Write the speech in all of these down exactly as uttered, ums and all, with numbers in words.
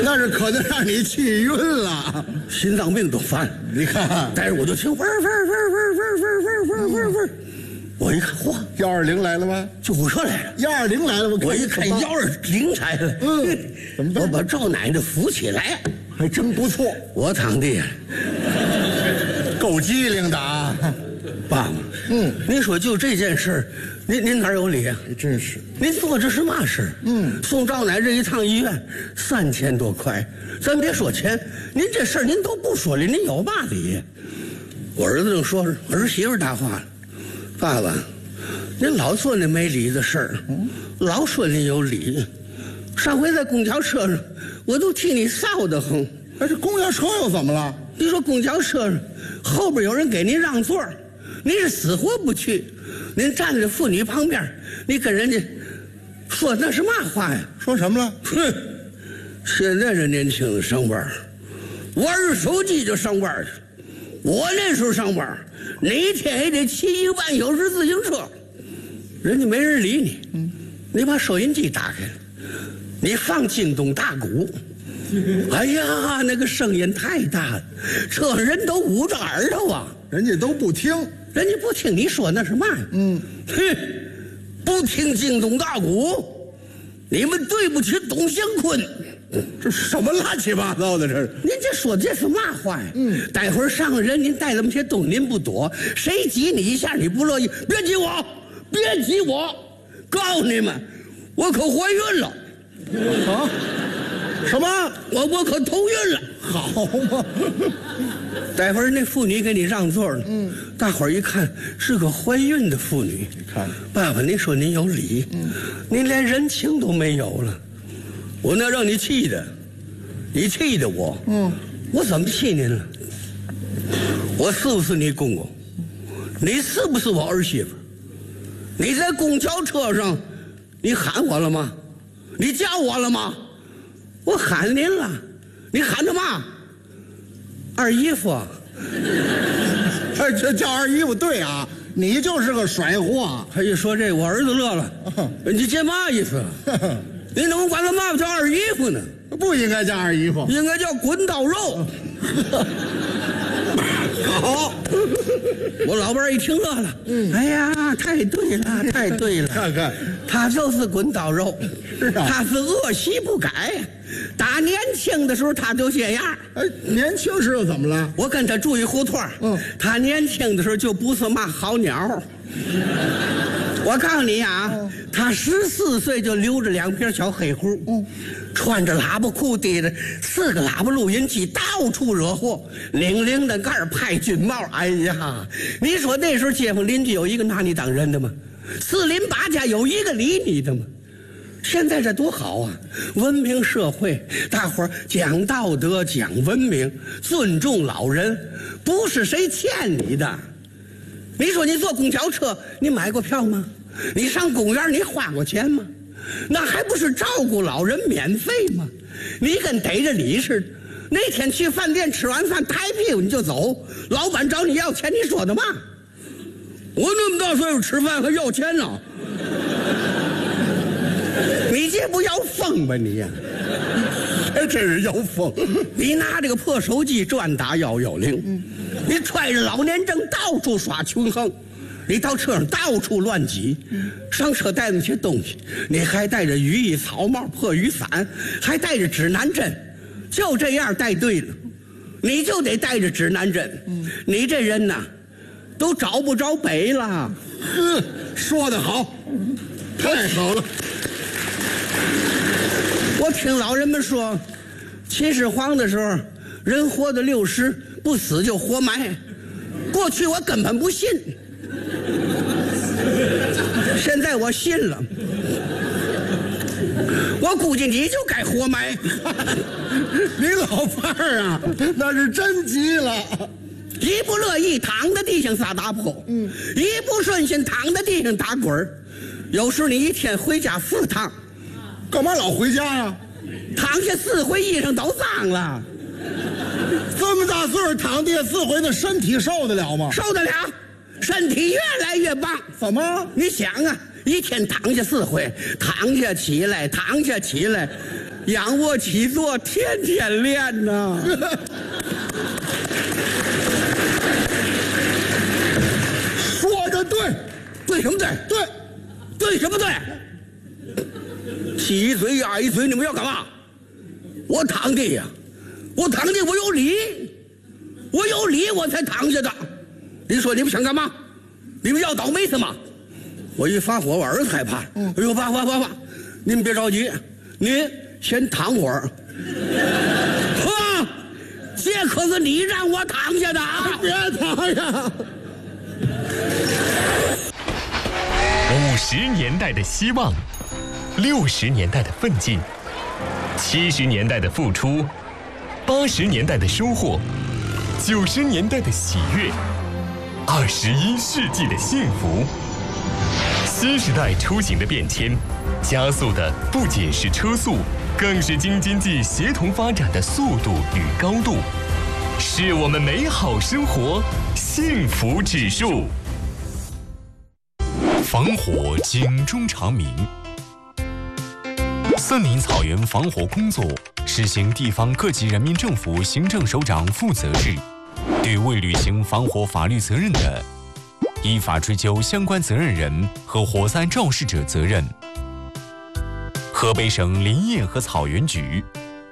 那是可能让你气晕了， 心脏病都犯。 你看， 但是我就听嗡嗡嗡嗡嗡嗡嗡嗡嗡，我一看，嚯， 幺二零来了吗？ 救护车来了。 幺二零来了，我我一看幺二零来了， 嗯，怎么办？ 我把赵奶奶扶起来， 还真不错， 我躺地下， 够机灵的啊， 爸爸。嗯，您说就这件事儿，您您哪有理啊？ 真是， 您做这是嘛事？嗯，送赵奶这一趟医院三千多块，咱别说钱，您这事儿您都不说理，您有嘛理？我儿子正说着，儿媳妇搭话了，爸爸，您老做那没理的事儿，老说您有理。上回在公交车上，我都替你臊得慌。 哎，这公交车又怎么了？ 你说公交车上后边有人给您让座，您是死活不去，您站在妇女旁边，你跟人家说那是嘛话呀？ 说什么了？ 哼，现在这年轻人上班，玩着手机就上班去。我那时候上班，哪一天也得骑一个半小时自行车，人家没人理你。嗯，你把收音机打开了，你放京东大鼓。哎呀，那个声音太大了，车上人都捂着耳朵啊， 人家都不听， 人家不听你说那是嘛呀？嗯，哼，不听京东大鼓，你们对不起董祥坤。 这什么乱七八糟的？这是您这说这是嘛话呀？嗯，待会儿上人您带那么些东西您不躲，谁挤你一下你不乐意？别挤我，别挤我！告诉你们，我可怀孕了。 啊？什么？ 我我可头晕了。 好嘛！ 待会儿那妇女给你让座了，嗯，大伙儿一看是个怀孕的妇女， 你看， 爸爸，您说您有理，嗯，您连人情都没有了，我那让你气的，你气的我，嗯，我怎么气您了？我是不是你公公？你是不是我儿媳妇？你在公交车上，你喊我了吗？你叫我了吗？我喊您了，你喊他嘛？二姨夫， 哎，这叫二姨夫对啊，你就是个甩货。 他一说这，我儿子乐了。你这嘛意思？你怎么管他妈妈叫二姨夫呢？ 不应该叫二姨夫， 应该叫滚刀肉。好，我老伴儿一听乐了。嗯，哎呀，太对了，太对了。 看看， 他就是滚刀肉， 是啊， 他是恶习不改。打年轻的时候他就这样。 哎，年轻时候怎么了？ 我跟他住一胡同，嗯，他年轻的时候就不是嘛好鸟。我告诉你啊，嗯、他十四岁就留着两撇小黑胡，嗯，穿着喇叭裤，提着四个喇叭录音机，到处惹祸，领领的盖儿派军帽。哎呀，你说那时候街坊邻居有一个拿你当人的吗？四邻八家有一个理你的吗？现在这多好啊！文明社会，大伙儿讲道德、讲文明，尊重老人，不是谁欠你的。你说你坐公交车，你买过票吗？你上公园你花过钱吗？那还不是照顾老人免费吗？你跟逮着礼似的。那天去饭店吃完饭，抬屁股你就走，老板找你要钱，你说的嘛？我那么大岁数吃饭还要钱呢？你这不要疯吧你呀、 啊？还真是要疯！ 你拿这个破手机专打幺幺零，嗯，你揣着老年证到处耍穷横，你到车上到处乱挤，嗯，上车带那些东西，你还带着雨衣、草帽、破雨伞，还带着指南针，就这样带对了，你就得带着指南针。嗯，你这人呐，都找不着北了。 哼，说得好，太好了。 我听老人们说，秦始皇的时候，人活到六十不死就活埋。过去我根本不信，现在我信了。我估计你就该活埋。 你老伴儿啊，那是真急了。 一不乐意躺在地上撒大泼，嗯，一不顺心躺在地上打滚儿。有时你一天回家四趟。 干嘛老回家呀、啊？ 躺下四回，衣裳都脏了。 这么大岁数躺地下四回，那身体受得了吗？ 受得了，身体越来越棒。 怎么？ 你想啊，一天躺下四回，躺下起来，躺下起来， 仰卧起坐天天练呢。 说的对， 对什么对？ 对， 对什么对？七一嘴压一嘴，你们要干嘛？我堂弟呀、啊，我堂弟我有理，我有理我才躺下的。你说你们想干嘛？你们要倒霉什么？我一发火，我儿子害怕。嗯，哎呦，爸爸爸爸，你们别着急，你先躺会儿。呵，这可是你让我躺下的啊！ 别躺下。 五十年代的希望，六十年代的奋进，七十年代的付出，八十年代的收获，九十年代的喜悦，二十一世纪的幸福。新时代出行的变迁，加速的不仅是车速，更是京津冀协同发展的速度与高度，是我们美好生活幸福指数。防火警钟长鸣。森林草原防火工作实行地方各级人民政府行政首长负责制，对未履行防火法律责任的，依法追究相关责任人和火灾肇事者责任。河北省林业和草原局。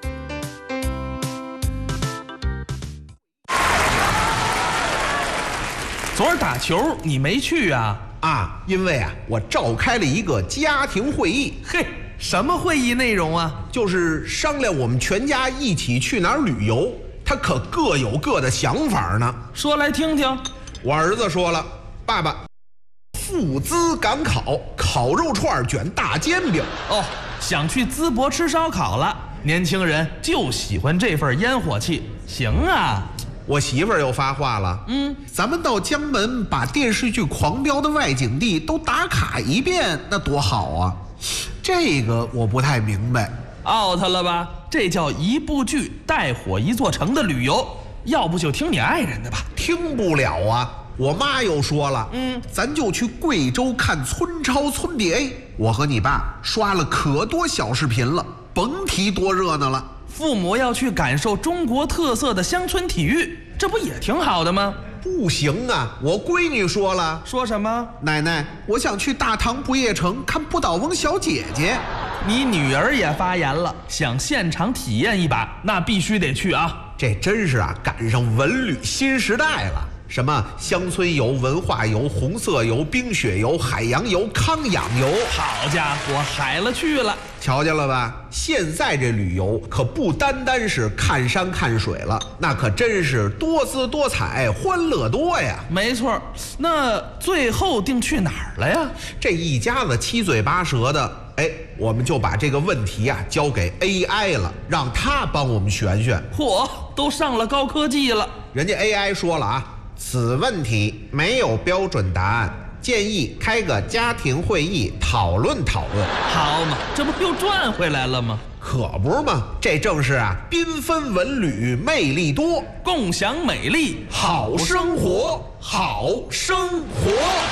昨儿打球你没去啊？ 啊，因为啊，我召开了一个家庭会议。 嘿，什么会议内容啊？ 就是商量我们全家一起去哪儿旅游，他可各有各的想法呢。 说来听听。 我儿子说了，爸爸，赴淄赶考，烤肉串卷大煎饼。 哦，想去淄博吃烧烤了。年轻人就喜欢这份烟火气。行啊。 我媳妇儿又发话了，嗯，咱们到江门把电视剧《狂飙》的外景地都打卡一遍，那多好啊！这个我不太明白 ，out 了吧？这叫一部剧带火一座城的旅游，要不就听你爱人的吧？ 听不了啊！我妈又说了，嗯，咱就去贵州看村超村 B A。我和你爸刷了可多小视频了，甭提多热闹了。 父母要去感受中国特色的乡村体育，这不也挺好的吗？ 不行啊，我闺女说了。 说什么？ 奶奶，我想去大唐不夜城看不倒翁小姐姐。 你女儿也发言了，想现场体验一把，那必须得去啊！ 这真是啊，赶上文旅新时代了。什么乡村游、文化游、红色游、冰雪游、海洋游、康养游， 好家伙，海了去了！ 瞧见了吧？现在这旅游可不单单是看山看水了，那可真是多姿多彩、欢乐多呀！ 没错，那最后定去哪儿了呀？ 这一家子七嘴八舌的，哎，我们就把这个问题啊交给 A I 了，让他帮我们选选。 嚯，都上了高科技了！ 人家 A I 说了啊。此问题没有标准答案，建议开个家庭会议讨论讨论。 好嘛，这不又赚回来了吗？ 可不是嘛，这正是啊，缤纷文旅魅力多， 共享美丽好生活，好生活。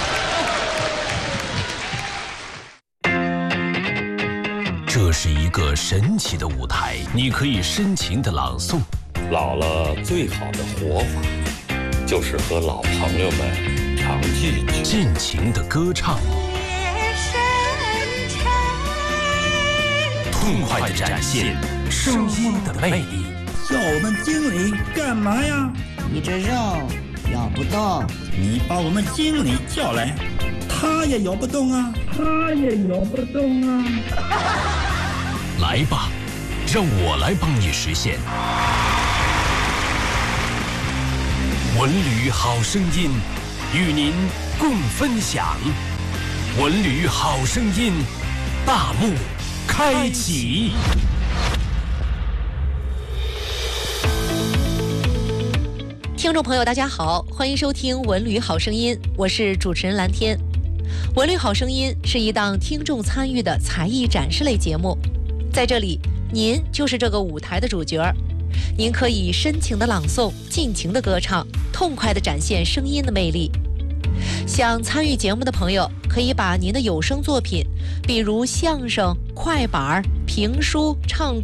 这是一个神奇的舞台，你可以深情的朗诵。 老了最好的活法，就是和老朋友们常聚聚， 尽情的歌唱，痛快的展现声音的魅力。 叫我们经理干嘛呀？ 你这肉咬不动， 你把我们经理叫来，他也咬不动啊，他也咬不动啊。 来吧，让我来帮你实现。文旅好声音，与您共分享。文旅好声音，大幕开启。 听众朋友，大家好，欢迎收听《文旅好声音》，我是主持人蓝天。《文旅好声音》是一档听众参与的才艺展示类节目，在这里，您就是这个舞台的主角。您可以深情的朗诵，尽情的歌唱，痛快的展现声音的魅力。想参与节目的朋友，可以把您的有声作品，比如相声、快板、评书、唱